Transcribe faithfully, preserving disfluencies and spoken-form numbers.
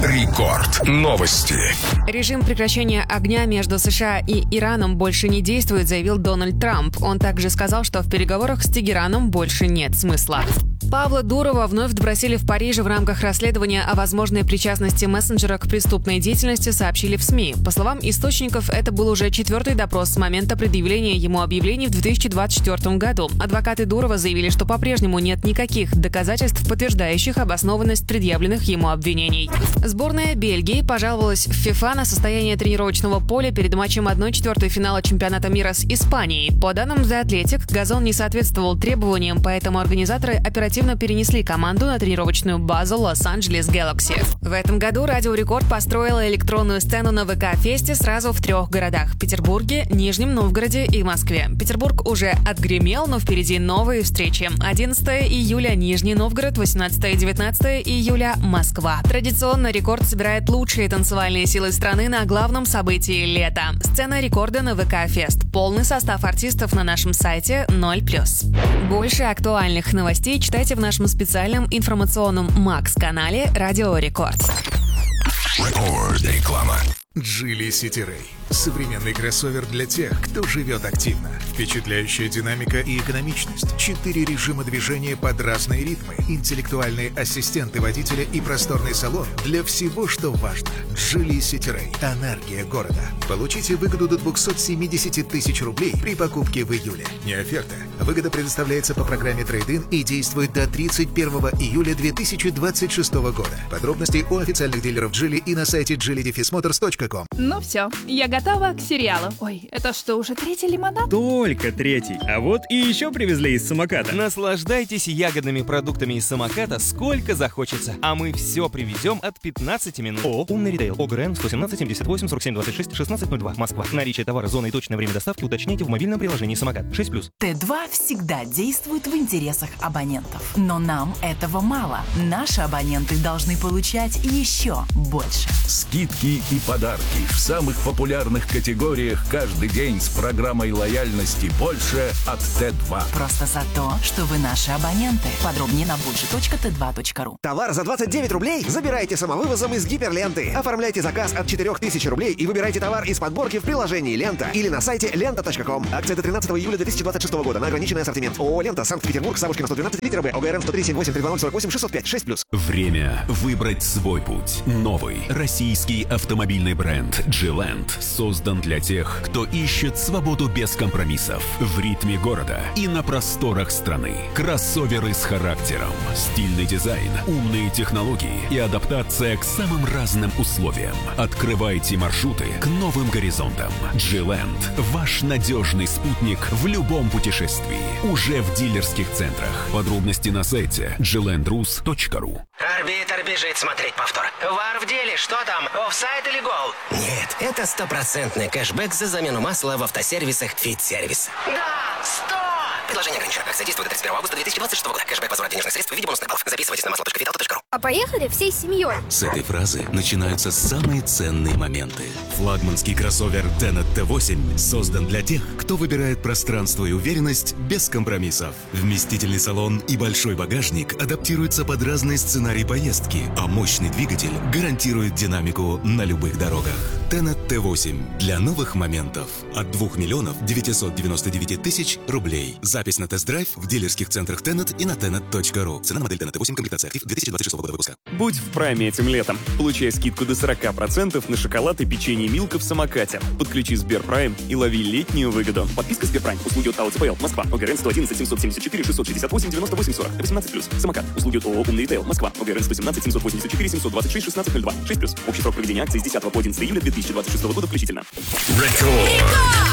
Рекорд. Новости. Режим прекращения огня между США и Ираном больше не действует, заявил Дональд Трамп. Он также сказал, что в переговорах с Тегераном больше нет смысла. Павла Дурова вновь допросили в Париже в рамках расследования о возможной причастности мессенджера к преступной деятельности, сообщили в СМИ. По словам источников, это был уже четвертый допрос с момента предъявления ему объявлений в две тысячи двадцать четвёртом году. Адвокаты Дурова заявили, что по-прежнему нет никаких доказательств, подтверждающих обоснованность предъявленных ему обвинений. Сборная Бельгии пожаловалась в ФИФА на состояние тренировочного поля перед матчем одной четвертой финала чемпионата мира с Испанией. По данным The Athletic, газон не соответствовал требованиям, поэтому организаторы оперативно перенесли команду на тренировочную базу Лос-Анджелес Galaxy. В этом году Радио Рекорд построила электронную сцену на ВК-фесте сразу в трех городах – Петербурге, Нижнем Новгороде и Москве. Петербург уже отгремел, но впереди новые встречи. одиннадцатого июля – Нижний Новгород, восемнадцатого и девятнадцатого июля – Москва. Традиционно Рекорд собирает лучшие танцевальные силы страны на главном событии лета. Сцена Рекорда на ВК-фест. Полный состав артистов на нашем сайте ноль плюс. Больше актуальных новостей читайте в нашем специальном информационном Макс-канале Радио Рекорд. Реклама. Geely City Ray. Современный кроссовер для тех, кто живет активно. Впечатляющая динамика и экономичность. Четыре режима движения под разные ритмы. Интеллектуальные ассистенты водителя и просторный салон для всего, что важно. Geely City Ray. Энергия города. Получите выгоду до двести семьдесят тысяч рублей при покупке в июле. Не оферта. Выгода предоставляется по программе Trade-in и действует до тридцать первого июля две тысячи двадцать шестого года. Подробности у официальных дилеров Geely и на сайте джили дефис моторс точка ком. Ну все, я готова к сериалу. Ой, это что, уже третий лимонад? Только третий. А вот и еще привезли из самоката. Наслаждайтесь ягодными продуктами из самоката сколько захочется. А мы все привезем от пятнадцати минут. О, умный ритейл. ОГРН сто семнадцать семьдесят восемь сорок семь двадцать шесть шестнадцать ноль два. Москва. Наличие товара, зона и точное время доставки уточняйте в мобильном приложении «Самокат». шесть плюс. Т два всегда действует в интересах абонентов. Но нам этого мало. Наши абоненты должны получать еще больше. Скидки и подарки в самых популярных категориях каждый день с программой лояльности «Больше» от Т два. Просто за то, что вы наши абоненты. Подробнее на больше точка тэ два точка ру. Товар за двадцать девять рублей? Забирайте самовывозом из Гиперленты. Оформляйте заказ от четырех тысяч рублей и выбирайте товар из подборки в приложении «Лента» или на сайте лента точка ком. Акция до тринадцатого июля две тысячи двадцать шестого года на ограниченный ассортимент. ООО «Лента», Санкт-Петербург, Савушкина, сто двенадцать, литер Б, ОГРН сто три семь восемь три два ноль сорок восемь шестьсот пять шесть плюс. Время выбрать свой путь. Новый российский автомобильный бренд G-Land создан для тех, кто ищет свободу без компромиссов в ритме города и на просторах страны. Кроссоверы с характером, стильный дизайн, умные технологии и адаптация к самым разным условиям. Открывайте маршруты к новым горизонтам. G-Land – ваш надежный спутник в любом путешествии. Уже в дилерских центрах. Подробности на сайте джи ленд рус точка ру. Арбитр бежит смотреть повтор. Вар в деле, что там, офсайд или гол? Нет, это стопроцентный кэшбэк за замену масла в автосервисах Фит-сервис. Да, сто! Предложение ограничено. Акция действует до тридцать первого августа две тысячи двадцать шестого года. Кэшбэк, возврат денежных средств в виде бонусных баллов. Записывайтесь на масло точка виталта точка ру. А поехали всей семьей. С этой фразы начинаются самые ценные моменты. Флагманский кроссовер Tenet Т восемь создан для тех, кто выбирает пространство и уверенность без компромиссов. Вместительный салон и большой багажник адаптируются под разные сценарии поездки, а мощный двигатель гарантирует динамику на любых дорогах. Tenet Т восемь для новых моментов от двух миллионов девятьсот девяносто девять тысяч рублей. Запись на тест-драйв в дилерских центрах Tenet и на tenet точка ру. Цена на модель Tenet Т восемь, комплектация актив две тысячи двадцать шестого года выпуска. Будь в прайме этим летом. Получай скидку до сорок процентов на шоколад и печенье Милка в самокате. Подключи Сберпрайм и лови летнюю выгоду. Подписка Сберпрайм. Услуги от ТАО Москва. ОГРН сто одиннадцать семьсот семьдесят четыре шестьсот шестьдесят восемь девяносто восемь сорок. восемнадцать плюс. Самокат. Услуги от ООО «Умный ритейл». Москва. ОГРН сто семнадцать семьсот восемьдесят четыре семьсот двадцать шесть шестнадцать ноль два. шесть плюс. Общий срок проведения акции с десятого по одиннадцатое июля две тысячи двадцать шестого года включительно. Рекорд.